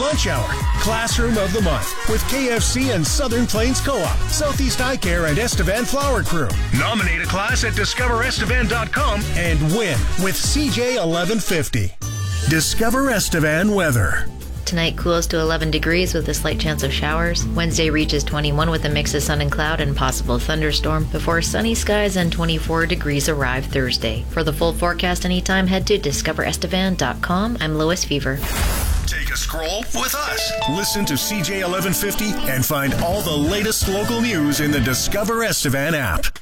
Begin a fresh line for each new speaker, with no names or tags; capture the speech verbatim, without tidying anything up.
lunch hour. Classroom of the Month with K F C and Southern Plains Co-op, Southeast Eye Care, and Estevan Flower Crew. Nominate a class at discover estevan dot com and win with C J eleven fifty. Discover Estevan weather.
Tonight cools to eleven degrees with a slight chance of showers. Wednesday reaches twenty-one with a mix of sun and cloud and possible thunderstorm before sunny skies and twenty-four degrees arrive Thursday. For the full forecast anytime, head to discover estevan dot com. I'm Lois Fever.
Take a scroll with us. Listen to C J eleven fifty and find all the latest local news in the Discover Estevan app.